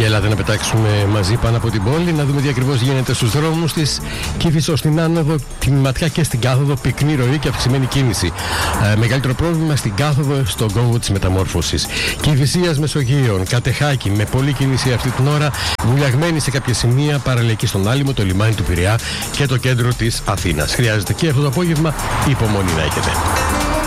Και έλατε να πετάξουμε μαζί πάνω από την πόλη, να δούμε τι ακριβώς γίνεται στους δρόμους της Κηφισός, στην άνοδο, την ματιά και στην κάθοδο, πυκνή ροή και αυξημένη κίνηση. Μεγαλύτερο πρόβλημα στην κάθοδο, στον κόμβο της Μεταμόρφωσης. Κηφισίας Μεσογείων, Κατεχάκη, με πολλή κίνηση αυτή την ώρα, βουλιαγμένη σε κάποια σημεία, παραλιακή στον Άλυμο, το λιμάνι του Πειραιά και το κέντρο της Αθήνας. Χρειάζεται και αυτό το απόγευμα υπομονή να έχετε.